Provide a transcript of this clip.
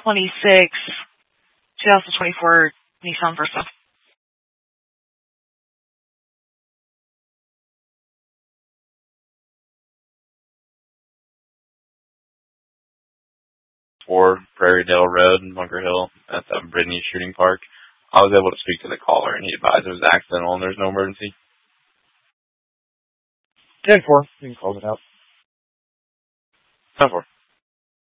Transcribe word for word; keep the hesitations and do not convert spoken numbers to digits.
twenty-six, twenty twenty-four Nissan Versa. For Prairie Dale Road in Bunker Hill at the Brittany Shooting Park. I was able to speak to the caller, and he advised it was accidental and there's no emergency. ten four. You can close it out. ten four.